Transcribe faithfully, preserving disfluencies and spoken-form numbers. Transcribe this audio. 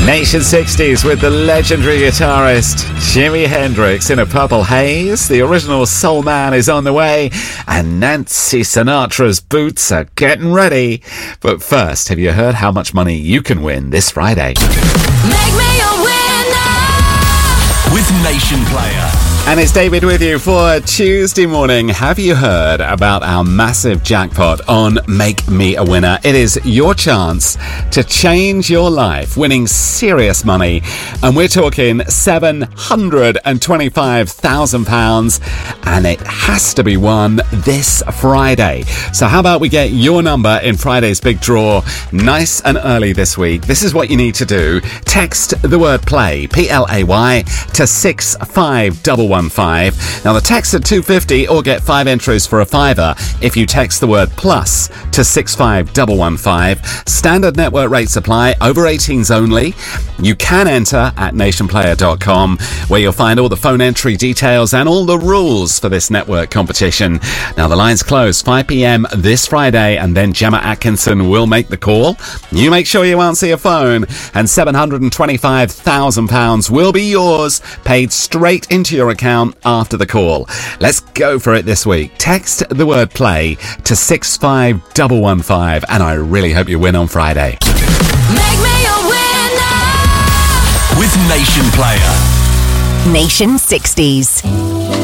Nation sixties with the legendary guitarist Jimi Hendrix in a purple haze. The original Soul Man is on the way, and Nancy Sinatra's boots are getting ready. But first, have you heard how much money you can win this Friday? Make me a winner with Nation Player. And it's David with you for Tuesday morning. Have you heard about our massive jackpot on Make Me a Winner? It is your chance to change your life, winning serious money. And we're talking seven hundred twenty-five thousand pounds. And it has to be won this Friday. So how about we get your number in Friday's big draw nice and early this week? This is what you need to do. Text the word play, P L A Y, to six five one one. Now the text at two fifty, or get five entries for a fiver if you text the word plus to six five one one five. Standard network rates apply, over eighteens only. You can enter at nation player dot com, where you'll find all the phone entry details and all the rules for this network competition. Now the lines close five p.m. this Friday, and then Gemma Atkinson will make the call. You make sure you answer your phone, and seven hundred twenty-five thousand pounds will be yours, paid straight into your account after the call. Let's go for it this week. Text the word play to six five one one five, and I really hope you win on Friday. Make me a winner with Nation Player. Nation sixties.